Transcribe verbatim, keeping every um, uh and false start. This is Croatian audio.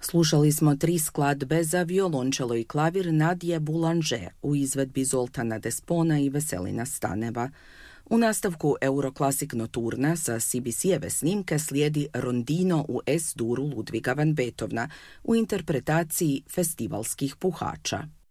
Slušali smo tri skladbe za violončelo i klavir Nadije Boulanger u izvedbi Zoltana Despona i Veselina Staneva. U nastavku Euroclassic Nocturna sa C B C-eve snimke slijedi Rondino u S-duru Ludviga van Beethovna u interpretaciji festivalskih puhača.